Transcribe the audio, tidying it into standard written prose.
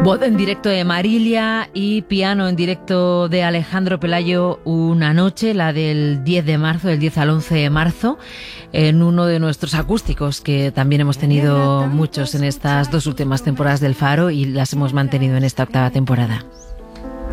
Voz en directo de Marilia y piano en directo de Alejandro Pelayo una noche, la del 10 de marzo, del 10 al 11 de marzo, en uno de nuestros acústicos, que también hemos tenido muchos en estas dos últimas temporadas del Faro y las hemos mantenido en esta octava temporada.